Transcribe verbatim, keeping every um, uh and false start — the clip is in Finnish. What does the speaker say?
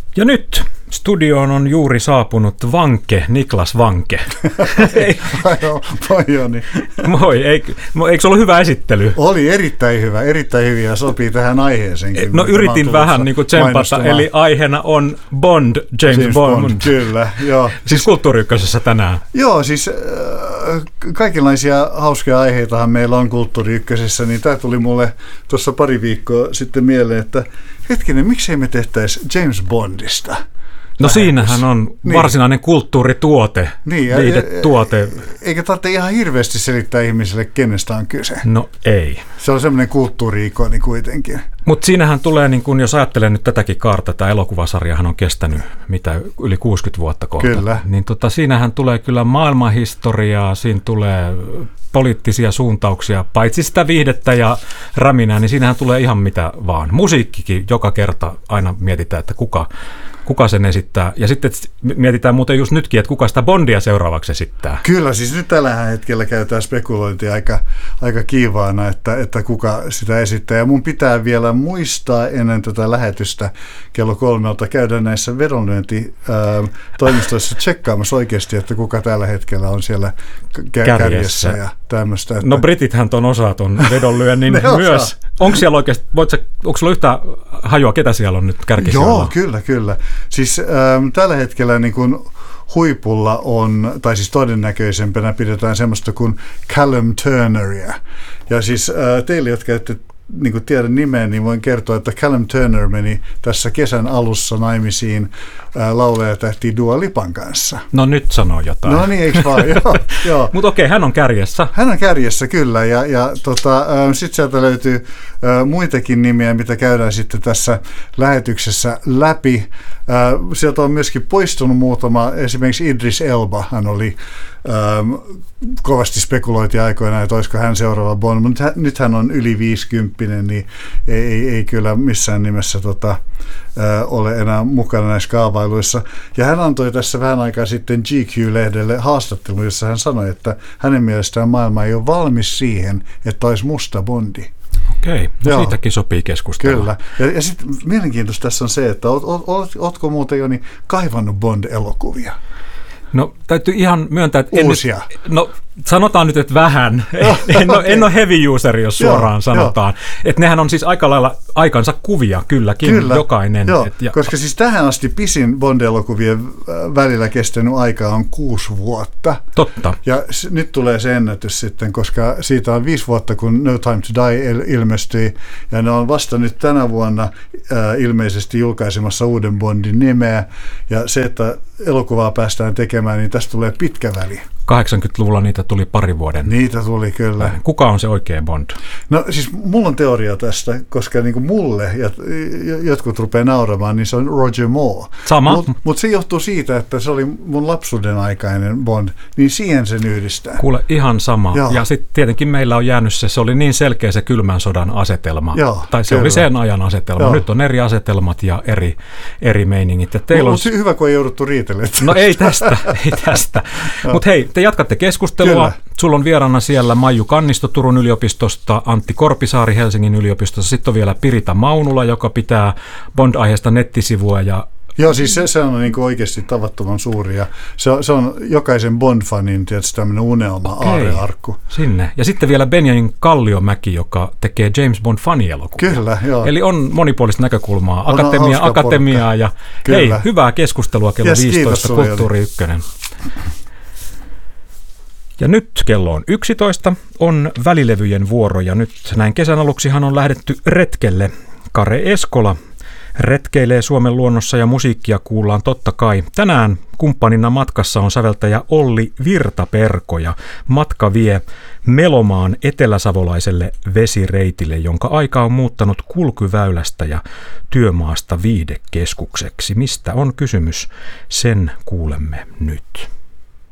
Ja nyt studioon on juuri saapunut Vanke, Niklas Vanke. Moi Joni. Moi, eikö, eikö se ollut hyvä esittely? Oli erittäin hyvä, erittäin hyvä ja sopii tähän aiheeseenkin. No yritin vähän niin kuin tsempata, eli aiheena on Bond, James, James Bond. Bond. Kyllä, joo. Siis Kulttuuri Ykkösessä tänään. Joo, siis äh, kaikenlaisia hauskoja aiheitahan meillä on Kulttuuri Ykkösessä, niin tämä tuli mulle tuossa pari viikkoa sitten mieleen, että hetkinen, miksei me tehtäisi James Bondista? No lähetys. Siinähän on varsinainen niin. kulttuurituote, niin, viihdetuote. Eikä tarvitse ihan hirveästi selittää ihmisille, kenestä on kyse. No ei. Se on semmoinen kulttuuri-ikoni kuitenkin. Mutta siinähän tulee, niin kun, jos ajattelee nyt tätäkin kaarta, tämä elokuvasarjahan on kestänyt mitä yli kuusikymmentä vuotta kohta. Kyllä. Niin tota, siinähän tulee kyllä maailmanhistoriaa, siinä tulee poliittisia suuntauksia, paitsi sitä viihdettä ja räminää, niin siinähän tulee ihan mitä vaan. Musiikkikin joka kerta aina mietitään, että kuka... Kuka sen esittää? Ja sitten mietitään muuten just nytkin, että kuka sitä Bondia seuraavaksi esittää. Kyllä, siis nyt tällä hetkellä käytetään spekulointia aika, aika kiivaana, että, että kuka sitä esittää. Ja mun pitää vielä muistaa ennen tätä lähetystä kello kolmelta käydä näissä vedonlyöntitoimistoissa tsekkaamassa oikeasti, että kuka tällä hetkellä on siellä kärjessä, kärjessä ja tämmöistä. Että... No britithän ton osaa ton vedonlyönnin myös. Onko siellä oikeasti, voit sä, onko sulla yhtään hajua, ketä siellä on nyt kärkisijoilla? Joo, kyllä, kyllä. Siis ähm, tällä hetkellä niin kun huipulla on, tai siis todennäköisempänä pidetään semmoista kuin Callum Turneria. Ja siis äh, teille, jotka ette niin kuin tiedä nimeä, niin voin kertoa, että Callum Turner meni tässä kesän alussa naimisiin äh, laulajatähti Dua Lipan kanssa. No nyt sanoo jotain. No niin, eikö vaan? joo, joo. Mutta okei, hän on kärjessä. Hän on kärjessä, kyllä. Ja, ja tota, äh, sitten sieltä löytyy äh, muitakin nimiä, mitä käydään sitten tässä lähetyksessä läpi. Äh, sieltä on myöskin poistunut muutama, esimerkiksi Idris Elba, hän oli Ähm, kovasti spekuloitiin aikoinaan, että olisiko hän seuraava Bond, mutta nyt hän on yli viisikymppinen, niin ei, ei, ei kyllä missään nimessä tota, äh, ole enää mukana näissä kaavailuissa. Ja hän antoi tässä vähän aikaa sitten G Q-lehdelle haastattelun, jossa hän sanoi, että hänen mielestään maailma ei ole valmis siihen, että olisi musta Bondi. Okei, no siitäkin sopii keskustella. Kyllä. Ja, ja sitten mielenkiintoista tässä on se, että oot, oot, oot, ootko muuten Joni kaivannut Bond-elokuvia? No täytyy ihan myöntää, että uusia. En nyt, no sanotaan nyt, että vähän. En, okay. en ole heavy user, jos suoraan joo, sanotaan. Että nehän on siis aika lailla aikansa kuvia, kylläkin, Kyllä, jokainen. Joo, et, ja... koska siis tähän asti pisin Bond-elokuvien välillä kestänyt aika on kuusi vuotta. Totta. Ja s- nyt tulee se ennätys sitten, koska siitä on viisi vuotta, kun No Time to Die ilmestyi, ja ne on vasta nyt tänä vuonna äh, ilmeisesti julkaisemassa uuden Bondin nimeä, ja se, että elokuvaa päästään tekemään, niin tästä tulee pitkä väli. kahdeksankymmentäluvulla niitä tuli pari vuoden. Niitä tuli kyllä. Kuka on se oikea Bond? No siis mulla on teoria tästä, koska niin kuin mulle, ja jotkut rupeaa nauramaan, niin se on Roger Moore. Sama. Mutta mut se johtuu siitä, että se oli mun lapsuuden aikainen Bond, niin siihen sen yhdistää. Kuule, ihan sama. Joo. Ja sitten tietenkin meillä on jäänyt se, se oli niin selkeä se kylmän sodan asetelma. Joo, tai se kyllä. oli sen ajan asetelma. Joo. Nyt on eri asetelmat ja eri, eri meiningit. Ja teillä Mutta on... hyvä, kun ei jouduttu riitelemään. No ei tästä, ei tästä. Mutta hei, te jatkatte keskustelua. Kyllä. Sulla on vieraana siellä Maiju Kannisto Turun yliopistosta, Antti Korpisaari Helsingin yliopistosta. Sitten on vielä Pirita Maunula, joka pitää Bond-aiheesta nettisivua. Ja... Joo, siis se, se on niin kuin oikeasti tavattoman suuri. Ja se, on, se on jokaisen Bond-fanin tietysti tämmöinen unelma, Okei, aarearkku. Sinne. Ja sitten vielä Benjamin Kalliomäki, joka tekee James Bond-fanielokuvia. Kyllä, joo. Eli on monipuolista näkökulmaa. On Akatemia, akatemiaa. Ja Kyllä. hei, hyvää keskustelua kello Yes, viisitoista, Kulttuuri Ykkönen. Ja nyt kello on yksitoista, on välilevyjen vuoro ja nyt näin kesän aluksihan on lähdetty retkelle. Kare Eskola retkeilee Suomen luonnossa ja musiikkia kuullaan totta kai. Tänään kumppanina matkassa on säveltäjä Olli Virtaperko ja matka vie Melomaan eteläsavolaiselle vesireitille, jonka aika on muuttanut kulkuväylästä ja työmaasta viihdekeskukseksi. Mistä on kysymys? Sen kuulemme nyt.